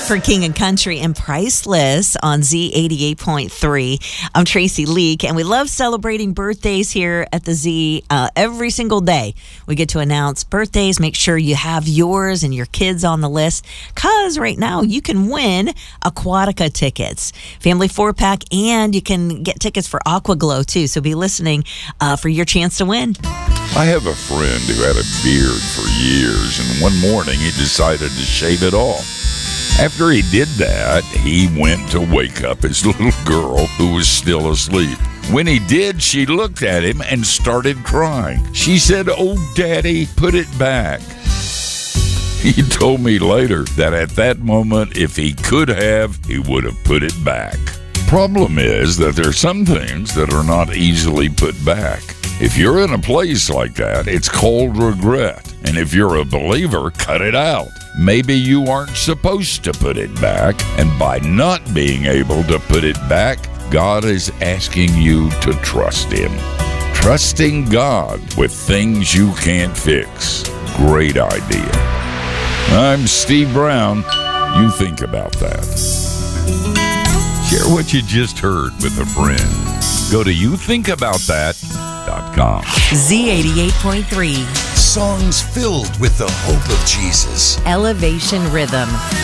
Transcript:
for King and Country and Priceless on Z88.3. I'm Tracy Leak, and we love celebrating birthdays here at the Z every single day. We get to announce birthdays. Make sure you have yours and your kids on the list, because right now you can win Aquatica tickets, family 4-pack, and you can get tickets for Aquaglow too. So be listening for your chance to win. I have a friend who had a beard for years, and one morning he decided to shave it off. After he did that, he went to wake up his little girl who was still asleep. When he did, she looked at him and started crying. She said, "Oh, Daddy, put it back." He told me later that at that moment, if he could have, he would have put it back. Problem is that there are some things that are not easily put back. If you're in a place like that, it's called regret. And if you're a believer, cut it out. Maybe you aren't supposed to put it back, and by not being able to put it back, God is asking you to trust Him. Trusting God with things you can't fix. Great idea. I'm Steve Brown. You think about that. Share what you just heard with a friend. Go to youthinkaboutthat.com. Z88.3. Songs filled with the hope of Jesus. Elevation Rhythm.